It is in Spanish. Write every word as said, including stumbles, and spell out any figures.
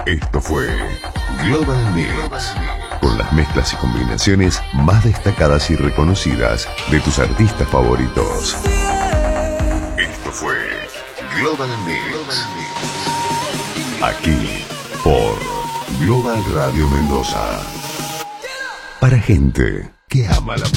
Esto fue Global Mix, con las mezclas y combinaciones más destacadas y reconocidas de tus artistas favoritos. Esto fue Global Mix, aquí por Global Radio Mendoza. Para gente que ama la